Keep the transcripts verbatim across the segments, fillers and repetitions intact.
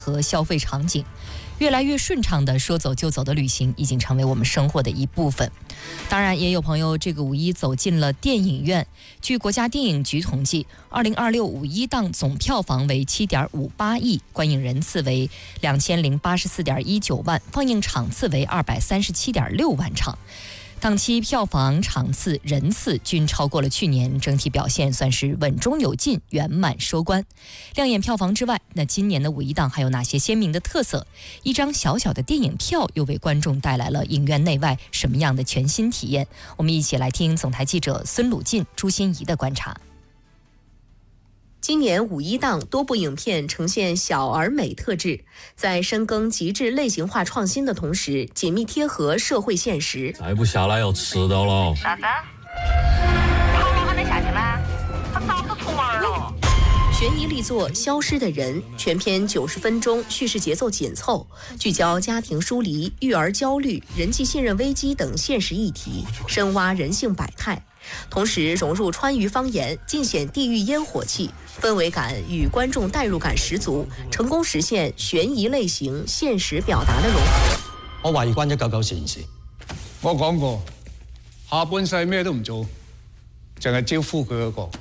和消费场景。越来越顺畅的说走就走的旅行已经成为我们生活的一部分。当然也有朋友这个五一走进了电影院。据国家电影局统计，二零二六五一档总票房为七点五八亿，观影人次为两千零八十四点一九万，放映场次为二百三十七点六万场。档期票房、场次、人次均超过了去年，整体表现算是稳中有进，圆满收官。亮眼票房之外，那今年的五一档还有哪些鲜明的特色？一张小小的电影票又为观众带来了影院内外什么样的全新体验？我们一起来听总台记者孙鲁进、朱欣怡的观察。 今年五一档多部影片呈现小而美特质，在深耕极致类型化创新的同时，紧密贴合社会现实。 再不下来要迟到了。 啥子？好了还没下去吗？他早就出门了。 悬疑力作《消失的人》，全片九十分钟，叙事节奏紧凑，聚焦家庭疏离、育儿焦虑、人际信任危机等现实议题，深挖人性百态。同时融入川渝方言，尽显地域烟火气，氛围感与观众代入感十足，成功实现悬疑类型现实表达的融合。 我懷疑關一九九四件事， 我講過，下半世咩都唔做，淨係招呼佢嗰個。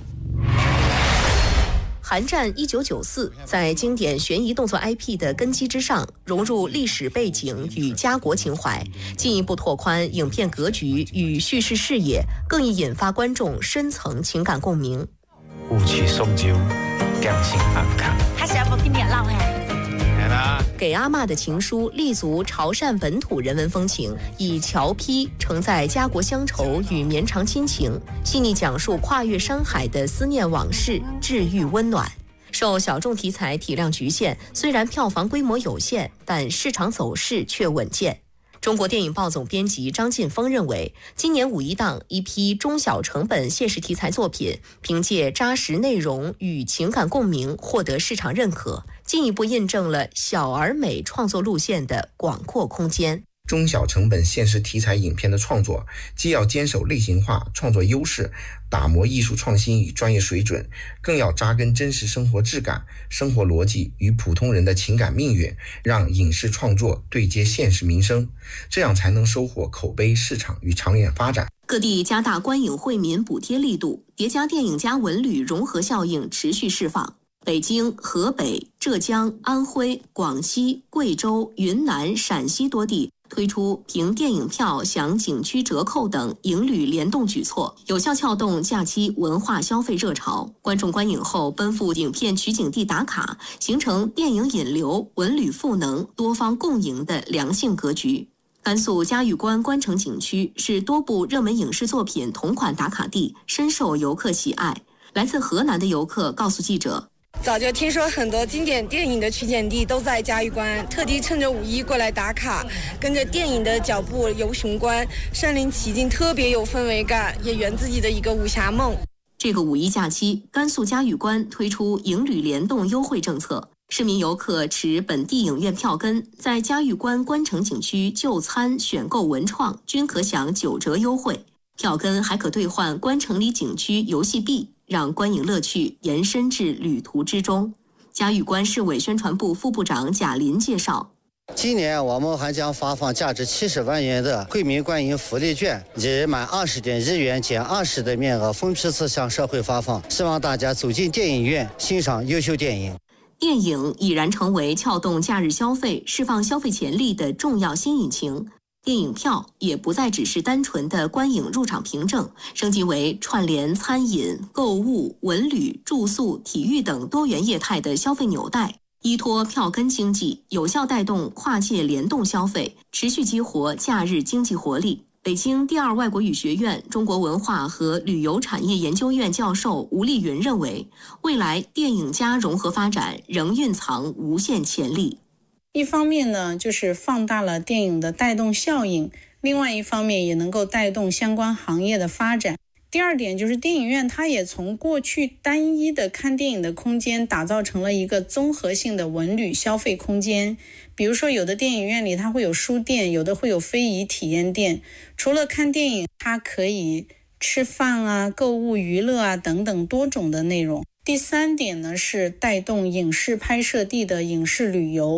寒戰一九九四在經典懸疑動作 I P 的根基之上，融入歷史背景與家國情懷，進一步拓寬影片格局與敘事視野，更易引發觀眾深層情感共鳴。 互取送酒，感情安康。 他是要不跟你唠哎。 给阿嬷的情书立足潮汕本土人文风情，以侨批承载家国乡愁与绵长亲情，细腻讲述跨越山海的思念往事，治愈温暖。受小众题材体量局限，虽然票房规模有限，但市场走势却稳健。中国电影报总编辑张晋峰认为，今年五一档一批中小成本现实题材作品，凭借扎实内容与情感共鸣获得市场认可，进一步印证了小而美创作路线的广阔空间。 中小成本现实题材影片的创作，既要坚守类型化创作优势，打磨艺术创新与专业水准，更要扎根真实生活质感、生活逻辑与普通人的情感命运，让影视创作对接现实民生，这样才能收获口碑、市场与长远发展。 各地加大观影惠民补贴力度，叠加电影加文旅融合效应持续释放。北京、河北、浙江、安徽、广西、贵州、云南、陕西多地推出凭电影票享景区折扣等影旅联动举措，有效撬动假期文化消费热潮。观众观影后奔赴影片取景地打卡，形成电影引流、文旅赋能、多方共赢的良性格局。甘肃嘉峪关关城景区是多部热门影视作品同款打卡地，深受游客喜爱。来自河南的游客告诉记者， 早就听说很多经典电影的取景地都在嘉峪关，特地趁着五一过来打卡，跟着电影的脚步游雄关，身临其境，特别有氛围感，也圆自己的一个武侠梦。 这个五一假期，甘肃嘉峪关推出影旅联动优惠政策，市民游客持本地影院票根，在嘉峪关关城景区就餐、选购文创均可享九折优惠，票根还可兑换关城里景区游戏币，让观影乐趣延伸至旅途之中。嘉峪关市委宣传部副部长贾林介绍， 今年我们还将发放价值七十万元的惠民观影福利券，以满二十点日元减二十的面额分批次向社会发放，希望大家走进电影院欣赏优秀电影。 电影已然成为撬动假日消费、释放消费潜力的重要新引擎。电影票也不再只是单纯的观影入场凭证，升级为串联餐饮、购物、文旅、住宿、体育等多元业态的消费纽带，依托票根经济，有效带动跨界联动消费，持续激活假日经济活力。北京第二外国语学院中国文化和旅游产业研究院教授吴丽云认为，未来电影加融合发展仍蕴藏无限潜力。 一方面呢，就是放大了电影的带动效应，另外一方面也能够带动相关行业的发展。第二点就是电影院它也从过去单一的看电影的空间打造成了一个综合性的文旅消费空间。比如说有的电影院里它会有书店，有的会有非遗体验店，除了看电影它可以吃饭啊、购物、娱乐啊等等多种的内容。第三点呢是带动影视拍摄地的影视旅游。